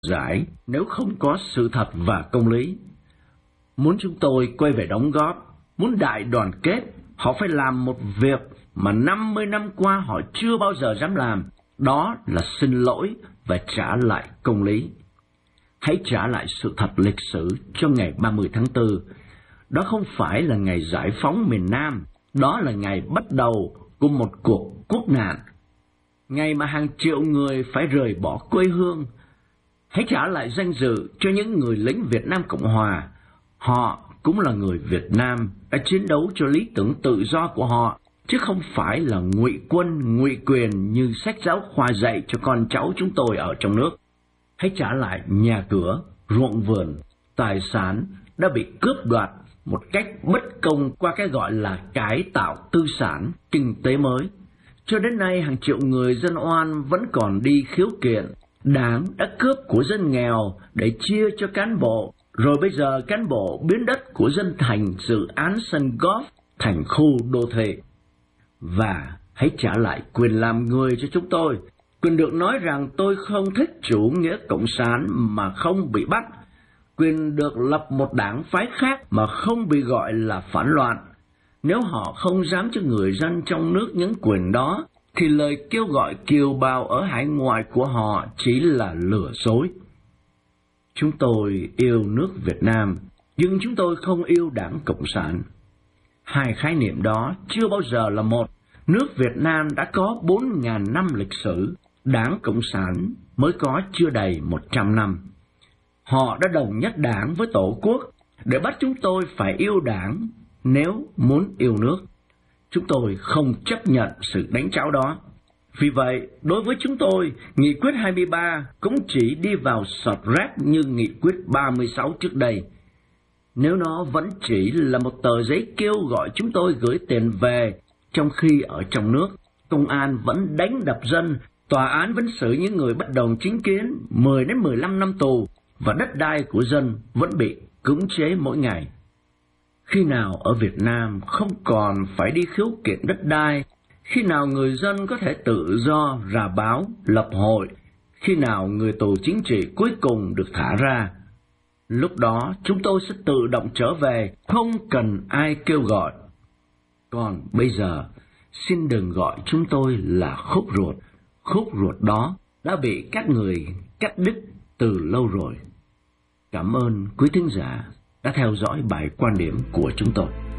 giải nếu không có sự thật và công lý. Muốn chúng tôi quay về đóng góp, muốn đại đoàn kết, họ phải làm một việc mà 50 năm qua họ chưa bao giờ dám làm, đó là xin lỗi và trả lại công lý. Hãy trả lại sự thật lịch sử cho ngày 30 tháng 4. Đó không phải là ngày giải phóng miền Nam, đó là ngày bắt đầu của một cuộc quốc nạn. Ngày mà hàng triệu người phải rời bỏ quê hương. Hãy trả lại danh dự cho những người lính Việt Nam Cộng Hòa. Họ cũng là người Việt Nam đã chiến đấu cho lý tưởng tự do của họ, chứ không phải là ngụy quân, ngụy quyền như sách giáo khoa dạy cho con cháu chúng tôi ở trong nước. Hãy trả lại nhà cửa, ruộng vườn, tài sản đã bị cướp đoạt một cách bất công qua cái gọi là cải tạo tư sản, kinh tế mới. Cho đến nay, hàng triệu người dân oan vẫn còn đi khiếu kiện. Đảng đã cướp của dân nghèo để chia cho cán bộ, rồi bây giờ cán bộ biến đất của dân thành dự án sân golf thành khu đô thị. Và hãy trả lại quyền làm người cho chúng tôi, quyền được nói rằng tôi không thích chủ nghĩa cộng sản mà không bị bắt, quyền được lập một đảng phái khác mà không bị gọi là phản loạn. Nếu họ không dám cho người dân trong nước những quyền đó, thì lời kêu gọi kiều bào ở hải ngoại của họ chỉ là lừa dối. Chúng tôi yêu nước Việt Nam, nhưng chúng tôi không yêu Đảng Cộng sản. Hai khái niệm đó chưa bao giờ là một. Nước Việt Nam đã có 4.000 năm lịch sử, Đảng Cộng sản mới có chưa đầy 100 năm. Họ đã đồng nhất Đảng với Tổ quốc để bắt chúng tôi phải yêu Đảng nếu muốn yêu nước. Chúng tôi không chấp nhận sự đánh tráo đó. Vì vậy, đối với chúng tôi, Nghị quyết 23 cũng chỉ đi vào sọt rác như Nghị quyết 36 trước đây. Nếu nó vẫn chỉ là một tờ giấy kêu gọi chúng tôi gửi tiền về, trong khi ở trong nước, công an vẫn đánh đập dân, tòa án vẫn xử những người bất đồng chính kiến 10 đến 15 năm tù, và đất đai của dân vẫn bị cưỡng chế mỗi ngày. Khi nào ở Việt Nam không còn phải đi khiếu kiện đất đai, khi nào người dân có thể tự do rà báo, lập hội, khi nào người tù chính trị cuối cùng được thả ra, lúc đó chúng tôi sẽ tự động trở về, không cần ai kêu gọi. Còn bây giờ, xin đừng gọi chúng tôi là khúc ruột đó đã bị các người cắt đứt từ lâu rồi. Cảm ơn quý thính giả đã theo dõi bài quan điểm của chúng tôi.